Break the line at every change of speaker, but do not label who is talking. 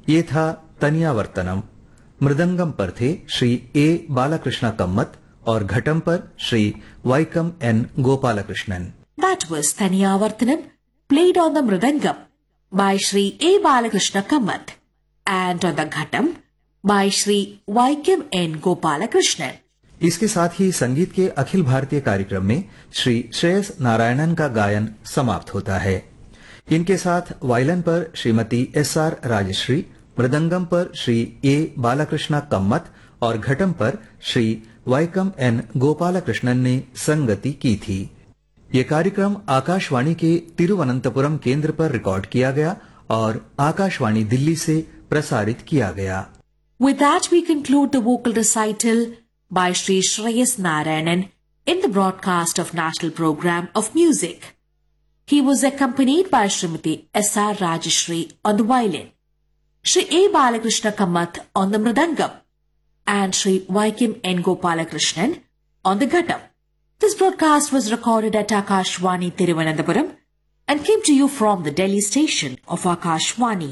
ये था तनियावर्तनम। मृदंगम पर थे श्री ए बालाकृष्ण कम्मत और घटम पर Shri वाइकम N Gopalakrishnan.
That was Taniyavarthanam, played on the Mridangam by Shri A. Balakrishna Kamath and on the Ghatam by Shri Vaikam N. Gopalakrishnan.
इसके साथ ही संगीत के अखिल भारतीय कार्यक्रम में श्री श्रेयस नारायणन का गायन समाप्त होता है। इनके साथ वायलिन पर श्रीमती एस.आर. राजश्री, मृदंगम पर श्री ए. बालाकृष्ण कम्मत और घटम पर श्री वाइकम एन. गोपालकृष्णन ने संगति की थी। ये कार्यक्रम आकाशवाणी के तिरुवनंतपुरम केंद्र पर रिकॉर्ड किया गया और आकाशवाणी दिल्ली से प्रसारित किया गया।
With that, we conclude the vocal recital by Shri Shreyas Narayanan in the broadcast of National Program of Music. He was accompanied by Srimati S.R. Rajashri on the violin, Shri A. Balakrishna Kamath on the mridangam, and Shri Vaikam N. Gopalakrishnan on the ghatam. This broadcast was recorded at Akashwani Thiruvananthapuram and came to you from the Delhi station of Akashwani.